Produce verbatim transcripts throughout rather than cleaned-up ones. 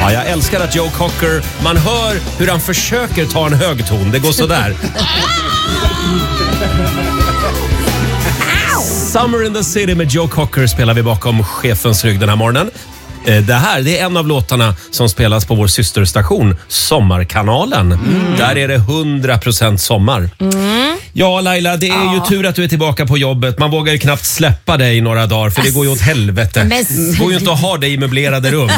Ja, jag älskar att Joe Cocker, man hör hur han försöker ta en hög ton. Det går så där. Summer in the City med Joe Cocker spelar vi bakom chefens rygg den här morgonen. Det här, det är en av låtarna som spelas på vår systerstation Sommarkanalen. Mm. Där är det hundra procent sommar. Mm. Ja, Laila, det är ja. ju tur att du är tillbaka på jobbet. Man vågar ju knappt släppa dig i några dagar, för det går ju åt helvete. Det går ju inte att ha dig i möblerade rum.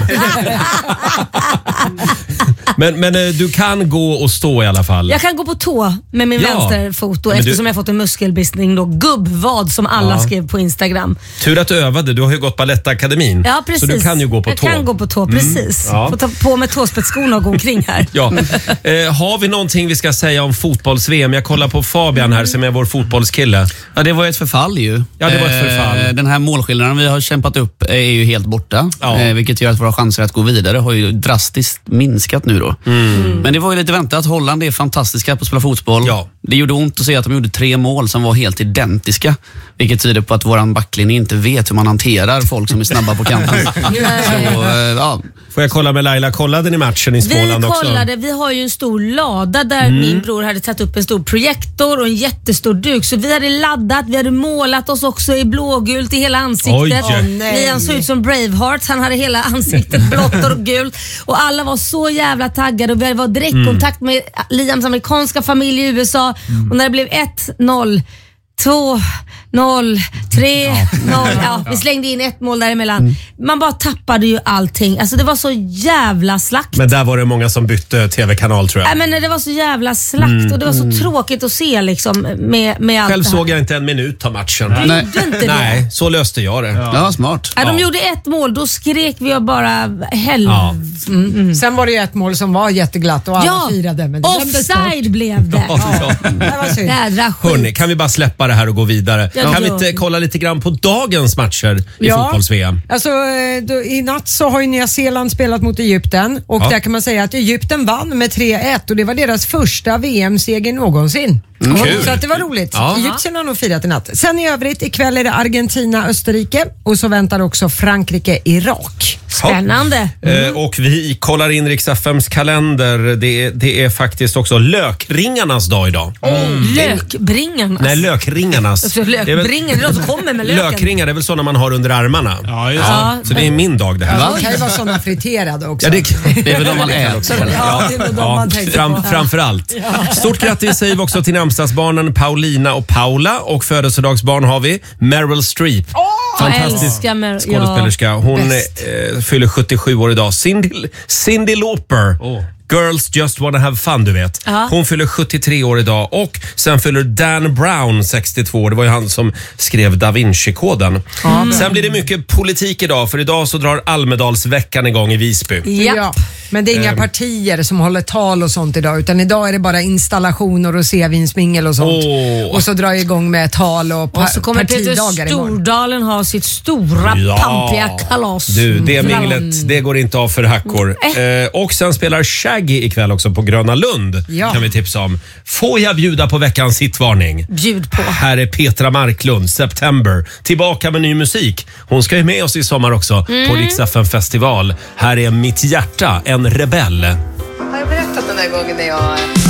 Men, men du kan gå och stå i alla fall. Jag kan gå på tå med min ja. vänsterfot och eftersom du... jag fått en muskelbristning då. Gubbvad som alla ja. skrev på Instagram. Tur att du övade, du har ju gått Balettakademin. Ja, precis. Så du kan ju gå på jag tå. Jag kan gå på tå, precis. Mm. Ja. Får ta på med tåspetsskorna och gå omkring här. Ja. Eh, har vi någonting vi ska säga om fotbolls-V M? Jag kollar på Fabian här som är vår fotbollskille. Ja, det var ett förfall ju. Ja, det var ett förfall. Eh, den här målskillnaden vi har kämpat upp är ju helt borta. Ja. Eh, vilket gör att våra chanser att gå vidare har ju drastiskt minskat nu då. Mm. Men det var ju lite väntat. Holland är fantastiska på att spela fotboll. Ja. Det gjorde ont att se att de gjorde tre mål som var helt identiska. Vilket tyder på att våran backlinje inte vet hur man hanterar folk som är snabba på kanten. Så, eh, ja. Får jag kolla med Laila? Kollade ni matchen i Småland också? Vi kollade. Vi har ju en stor lada där mm. min bror hade tagit upp en stor projektor och en jättestor duk. Så vi hade laddat, vi hade målat oss också i blågult i hela ansiktet. Oh, Liam såg ut som Braveheart. Han hade hela ansiktet blått och gult. Och alla var så jävla taggade och vi var direktkontakt mm. med Liams amerikanska familj i U S A. Mm. Och när det blev ett noll två noll tre noll Ja, vi slängde in ett mål däremellan. Mm. Man bara tappade ju allting. Alltså det var så jävla slakt. Men där var det många som bytte tv-kanal tror jag. Nej, men det var så jävla slakt mm. och det var så mm. tråkigt att se liksom med, med allt. Själv såg jag inte en minut av matchen. Du Nej. Inte det. Nej, så löste jag det. Ja, ja smart. Ja, de ja. gjorde ett mål, då skrek vi bara hell. Ja. Mm, mm. Sen var det ju ett mål som var jätteglatt och alla ja. firade. Men det offside blev det. Ja, ja. Det var synd. Hörrni, kan vi bara släppa det här och gå vidare? Ja, kan vi inte kolla lite grann på dagens matcher i ja. fotbolls-V M? Alltså, då, i natt så har ju Nya Zeeland spelat mot Egypten och ja. där kan man säga att Egypten vann med tre ett och det var deras första V M-seger någonsin. Mm. Så att det var roligt. Ja. Egypten har nog firat i natt. Sen i övrigt, ikväll är det Argentina, Österrike och så väntar också Frankrike, Irak. Spännande. Mm. Eh, och vi kollar in Rix F M:s kalender. Det är, det är faktiskt också lökringarnas dag idag. Mm. Lökbringarnas? Nej, lökringarnas. Alltså, lökbringar, det är de som kommer med löken. Lökringar, det är väl sådana man har under armarna. Ja, just ja. Så det är min dag det här. Ja, det kan ju vara sådana friterade också. Ja, det, det är väl de man äter också. Ja, det är väl de ja, man tänker fram, på. Framförallt. Ja. Stort grattis säger vi också till namnsdagsbarnen Paulina och Paula. Och födelsedagsbarn har vi Meryl Streep. Oh! Fantastisk Mer- skådespelerska. Hon eh, fyller sjuttiosju år idag. Cindy, Cyndi Lauper. Oh. Girls Just Wanna Have Fun, du vet. Uh-huh. Hon fyller sjuttiotre år idag. Och sen fyller Dan Brown sextiotvå. Det var ju han som skrev Da Vinci-koden. Mm. Sen blir det mycket politik idag. För idag så drar Almedalsveckan igång i Visby. Yep. Ja. Men det är inga um. partier som håller tal och sånt idag. Utan idag är det bara installationer och C-vinsmingel och sånt. Oh. Och så drar jag igång med tal och, pa- och så kommer partidagar Peter Stordalen ha sitt stora ja. pampiga kalas. Du, det minglet, det går inte av för hackor. Mm. Eh, och sen spelar Shaggy ikväll också på Gröna Lund. Ja. Kan vi tipsa om. Får jag bjuda på veckans hitvarning? Bjud på. Här är Petra Marklund, September. Tillbaka med ny musik. Hon ska ju med oss i sommar också mm. på Rix F M festival. Här är Mitt hjärta, en rebell. Har jag berättat den där gången när jag